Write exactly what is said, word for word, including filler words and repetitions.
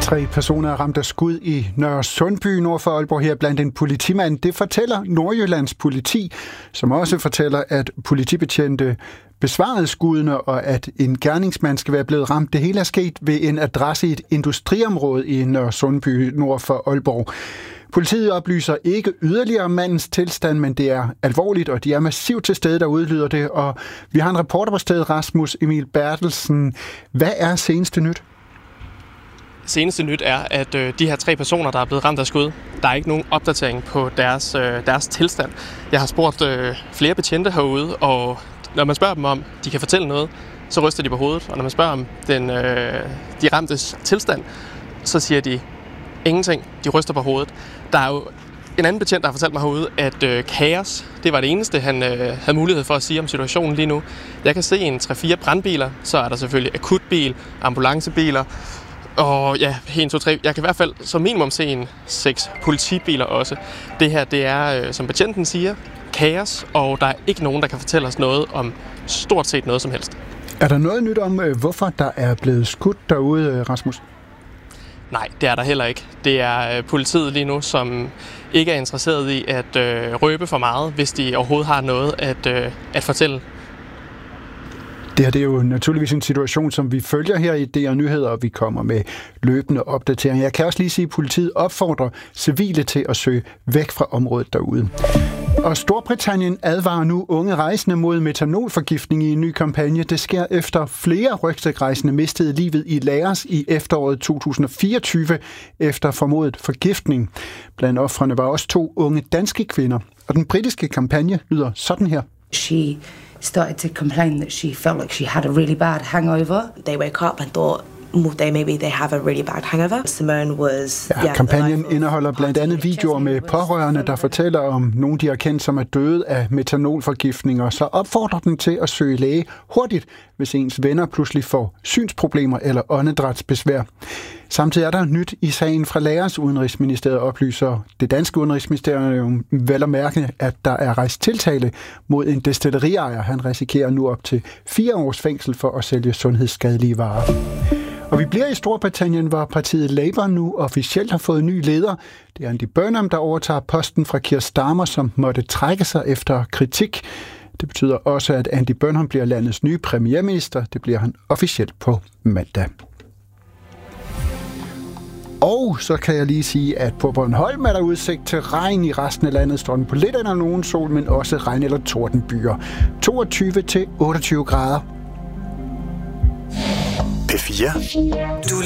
Tre personer er ramt af skud i Nørre Sundby nord for Aalborg, her blandt en politimand. Det fortæller Nordjyllands politi, som også fortæller, at politibetjente besvarede skuddene, og at en gerningsmand skal være blevet ramt. Det hele er sket ved en adresse i et industriområde i Nørre Sundby nord for Aalborg. Politiet oplyser ikke yderligere om mandens tilstand, men det er alvorligt, og de er massivt til stede, der udlyder det. Og vi har en reporter på stedet, Rasmus Emil Bertelsen. Hvad er seneste nyt? Seneste nyt er, at øh, de her tre personer, der er blevet ramt af skud, der er ikke nogen opdatering på deres, øh, deres tilstand. Jeg har spurgt øh, flere betjente herude, og når man spørger dem om, de kan fortælle noget, så ryster de på hovedet. Og når man spørger om den, øh, de ramtes tilstand, så siger de ingenting. De ryster på hovedet. Der er jo en anden betjent, der har fortalt mig herude, at øh, kaos, det var det eneste, han øh, havde mulighed for at sige om situationen lige nu. Jeg kan se en tre fire brandbiler, så er der selvfølgelig akutbil, ambulancebiler, og ja, en, to, tre. Jeg kan i hvert fald som minimum se en seks politibiler også. Det her, det er, øh, som betjenten siger, kaos, og der er ikke nogen, der kan fortælle os noget om stort set noget som helst. Er der noget nyt om, øh, hvorfor der er blevet skudt derude, øh, Rasmus? Nej, det er der heller ikke. Det er øh, politiet lige nu, som ikke er interesseret i at øh, røbe for meget, hvis de overhovedet har noget at, øh, at fortælle. Det her det er jo naturligvis en situation, som vi følger her i D R Nyheder, og vi kommer med løbende opdateringer. Jeg kan også lige sige, at politiet opfordrer civile til at søge væk fra området derude. Og Storbritannien advarer nu unge rejsende mod metanolforgiftning i en ny kampagne. Det sker efter flere rygsækrejsende mistede livet i Laos i efteråret to tusind og fireogtyve efter formodet forgiftning. Blandt ofrene var også to unge danske kvinder. Og den britiske kampagne lyder sådan her. She started to complain that she felt like she had a really bad hangover. They woke up and thought, they maybe they have a really bad hangover. Simone was... Ja, kampagnen indeholder blandt andet videoer med pårørende, der fortæller om nogen, de har kendt, som er døde af metanolforgiftninger. Så opfordrer den til at søge læge hurtigt, hvis ens venner pludselig får synsproblemer eller åndedrætsbesvær. Samtidig er der nyt i sagen fra Laos. Udenrigsministeriet oplyser det danske udenrigsministerium vel at mærke, at der er rejst tiltale mod en destilleriajer. Han risikerer nu op til fire års fængsel for at sælge sundhedsskadelige varer. Og vi bliver i Storbritannien, hvor partiet Labour nu officielt har fået ny leder. Det er Andy Burnham, der overtager posten fra Keir Starmer, som måtte trække sig efter kritik. Det betyder også, at Andy Burnham bliver landets nye premierminister. Det bliver han officielt på mandag. Og så kan jeg lige sige, at på Bornholm er der udsigt til regn. I resten af landet står den på lidt eller nogen sol, men også regn- eller tordenbyer. toogtyve til otteogtyve grader. P fire. Du